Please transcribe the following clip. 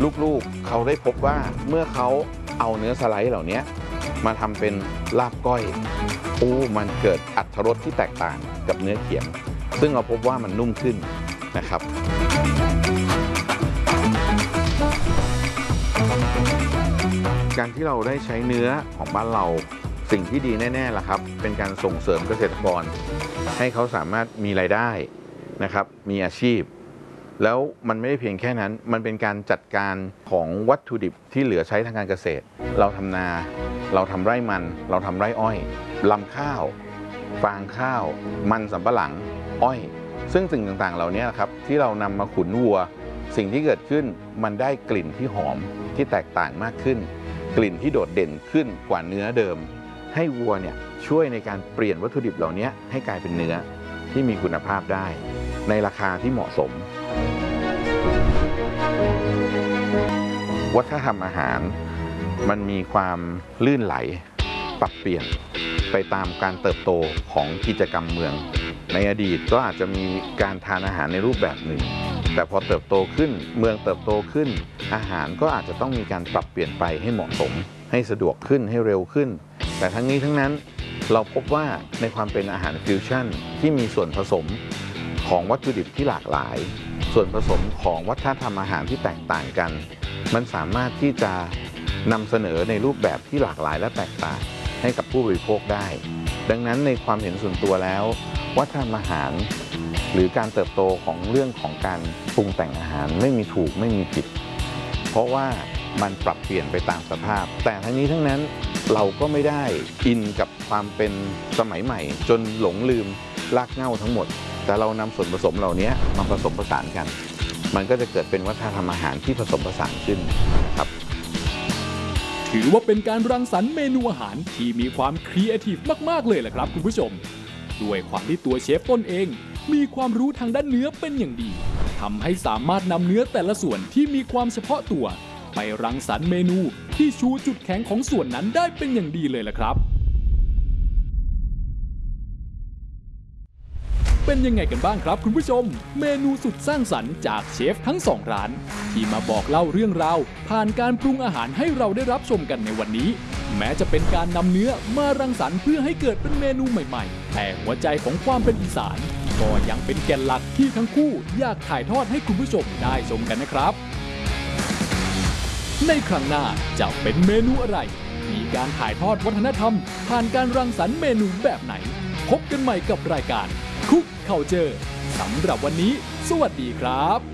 ลูกๆเขาได้พบว่าเมื่อเขาเอาเนื้อสไลด์เหล่านี้มาทำเป็นลาบก้อยมันเกิดอรรถรสที่แตกต่างกับเนื้อเขียงซึ่งเราพบว่ามันนุ่มขึ้นนะครับการที่เราได้ใช้เนื้อของบ้านเราสิ่งที่ดีแน่ๆล่ะครับเป็นการส่งเสริมเกษตรกรให้เขาสามารถมีรายได้นะครับมีอาชีพแล้วมันไม่ได้เพียงแค่นั้นมันเป็นการจัดการของวัตถุดิบที่เหลือใช้ทางการเกษตรเราทำนาเราทำไร่มันเราทำไร่อ้อยลำข้าวฟางข้าวมันสำปะหลังอ้อยซึ่งสิ่งต่างๆเหล่านี้ครับที่เรานำมาขุนวัวสิ่งที่เกิดขึ้นมันได้กลิ่นที่หอมที่แตกต่างมากขึ้นกลิ่นที่โดดเด่นขึ้นกว่าเนื้อเดิมให้วัวเนี่ยช่วยในการเปลี่ยนวัตถุดิบเหล่านี้ให้กลายเป็นเนื้อที่มีคุณภาพได้ในราคาที่เหมาะสมวัฒนธรรมอาหารมันมีความลื่นไหลปรับเปลี่ยนไปตามการเติบโตของกิจกรรมเมืองในอดีตก็อาจจะมีการทานอาหารในรูปแบบหนึ่งแต่พอเติบโตขึ้นเมืองเติบโตขึ้นอาหารก็อาจจะต้องมีการปรับเปลี่ยนไปให้เหมาะสมให้สะดวกขึ้นให้เร็วขึ้นแต่ทั้งนี้ทั้งนั้นเราพบว่าในความเป็นอาหารฟิวชั่นที่มีส่วนผสมของวัตถุดิบที่หลากหลายส่วนผสมของวัฒนธรรมอาหารที่แตกต่างกันมันสามารถที่จะนำเสนอในรูปแบบที่หลากหลายและแตกต่างให้กับผู้บริโภคได้ดังนั้นในความเห็นส่วนตัวแล้ววัฒนธรรมอาหารหรือการเติบโตของเรื่องของการปรุงแต่งอาหารไม่มีถูกไม่มีผิดเพราะว่ามันปรับเปลี่ยนไปตามสภาพแต่ทั้งนี้ทั้งนั้นเราก็ไม่ได้อินกับความเป็นสมัยใหม่จนหลงลืมรากเหง้าทั้งหมดแต่เรานำส่วนผสมเหล่านี้มาผสมผสานกันมันก็จะเกิดเป็นวัฒนธรรมอาหารที่ผสมผสานขึ้นครับถือว่าเป็นการรังสรรค์เมนูอาหารที่มีความครีเอทีฟมากๆเลยแหละครับคุณผู้ชมด้วยความที่ตัวเชฟต้นเองมีความรู้ทางด้านเนื้อเป็นอย่างดีทำให้สามารถนำเนื้อแต่ละส่วนที่มีความเฉพาะตัวไปรังสรรค์เมนูที่ชูจุดแข็งของส่วนนั้นได้เป็นอย่างดีเลยล่ะครับเป็นยังไงกันบ้างครับคุณผู้ชมเมนูสุดสร้างสรรค์จากเชฟทั้ง2ร้านที่มาบอกเล่าเรื่องราวผ่านการปรุงอาหารให้เราได้รับชมกันในวันนี้แม้จะเป็นการนำเนื้อมารังสรรค์เพื่อให้เกิดเป็นเมนูใหม่ๆแต่หัวใจของความเป็นอีสานก็ยังเป็นแก่นหลักที่ทั้งคู่อยากถ่ายทอดให้คุณผู้ชมได้ชมกันนะครับในครั้งหน้าจะเป็นเมนูอะไรมีการถ่ายทอดวัฒนธรรมผ่านการรังสรรค์เมนูแบบไหนพบกันใหม่กับรายการคุกเคาเจอร์สำหรับวันนี้สวัสดีครับ